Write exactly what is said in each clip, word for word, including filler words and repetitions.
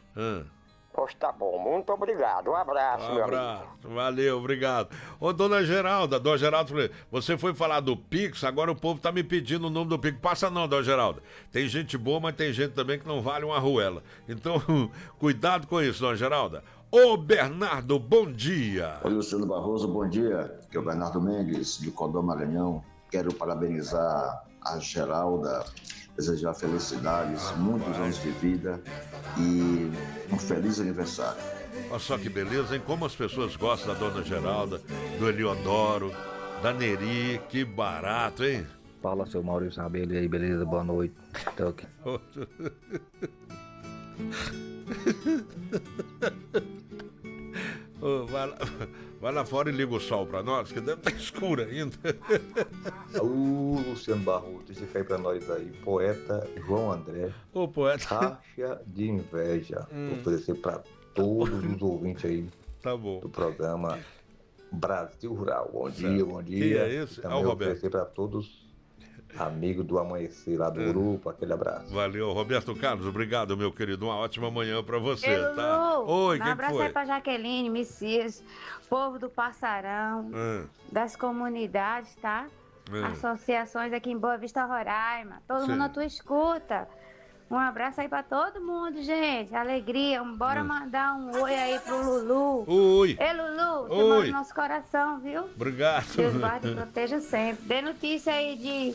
Hum. Pois tá bom, muito obrigado. Um abraço, Um meu abraço, amigo. valeu, obrigado. Ô, dona Geralda, dona Geralda, você foi falar do Pix, agora o povo tá me pedindo o nome do Pix. Passa não, dona Geralda. Tem gente boa, mas tem gente também que não vale uma arruela. Então, cuidado com isso, dona Geralda. Ô, Bernardo, bom dia. Oi, Luciano Barroso, bom dia. Aqui é o Bernardo Mendes, de Codó, Maranhão. Quero parabenizar a Geralda, desejar felicidades, muitos anos de vida e um feliz aniversário. Olha só que beleza, hein? Como as pessoas gostam da dona Geralda, do Eliodoro, da Neri, que barato, hein? Fala, seu Maurício Rabelo, e aí, beleza? Boa noite. Tô aqui. Oh, vai, lá, vai lá fora e liga o sol pra nós, que deve estar escuro ainda. Ô, Luciano Barroso, deixa cair pra nós aí. Poeta João André. Ô, poeta. Racha de inveja. Hum. Vou oferecer pra todos os ouvintes aí tá bom. do programa Brasil Rural. Bom certo. dia, bom dia. Que é isso? Também vou oferecer pra todos amigo do amanhecer lá do é. grupo, aquele abraço. Valeu, Roberto Carlos, obrigado, meu querido. Uma ótima manhã pra você, Ei, Lulu, tá? Oi, um quem abraço foi? aí pra Jaqueline, Messias, povo do Passarão, é. das comunidades, tá? É. Associações aqui em Boa Vista, Roraima. Todo Sim. mundo na tua escuta. Um abraço aí pra todo mundo, gente. Alegria. Bora hum. mandar um oi aí pro Lulu. Oi. Ei, Lulu, você oi. mora no nosso coração, viu? Obrigado. Deus guarde e proteja sempre. Dê notícia aí de...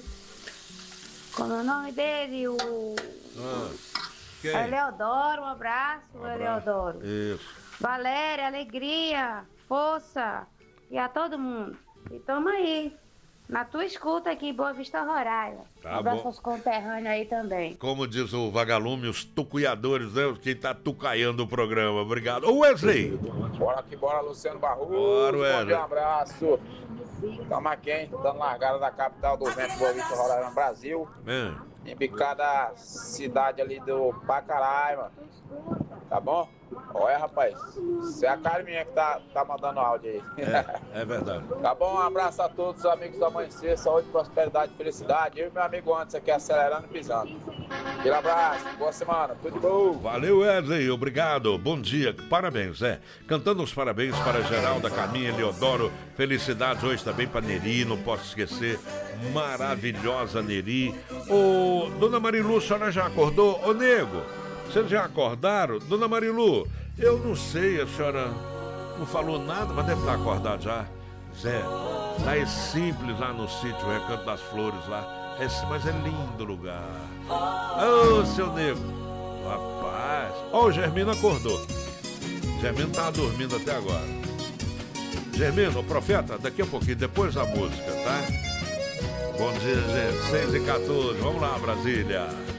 Como é o nome dele? O... Ah, Eleodoro, um abraço, um abraço. Eleodoro. Isso. Valéria, alegria, força. E a todo mundo. E tamo aí. Na tua escuta aqui em Boa Vista, Roraima. Tá um abraço bom. aos conterrâneos aí também. Como diz o vagalume, os tucuiadores, né? Quem tá tucaiando o programa. Obrigado. Ô, Wesley. Bora que bora, Luciano Barroso. Bora, Wesley. Bom dia, um abraço. Tamo aqui, dando largada da capital do vento, Boa Vista, Roraima, Brasil. É. Embicada a cidade ali do Pacaraima. Tá bom? Olha, rapaz, você é a Carminha que tá, tá mandando áudio aí. É, é verdade. Tá bom? Um abraço a todos os amigos do Amanhecer, saúde, prosperidade e felicidade. Eu e meu amigo antes aqui acelerando e pisando. Aquele abraço, boa semana, tudo bom? Valeu, Wesley, obrigado, bom dia, parabéns, é. Cantando os parabéns para Geralda, Carminha, Eleodoro, felicidades hoje também para Neri, não posso esquecer, maravilhosa Neri. Ô, dona Marilu, a senhora já acordou? Ô, nego, vocês já acordaram? Dona Marilu, eu não sei, a senhora não falou nada, mas deve estar acordada já. Zé, lá é simples, lá no sítio Recanto das Flores, lá. É, mas é lindo o lugar. Ô, oh, seu nego. Rapaz. Ó, oh, o Germino acordou. Germino tava dormindo até agora. Germino, o profeta, daqui a pouquinho, depois da música, tá? Bom dia, gente. seis e quatorze. Vamos lá, Brasília.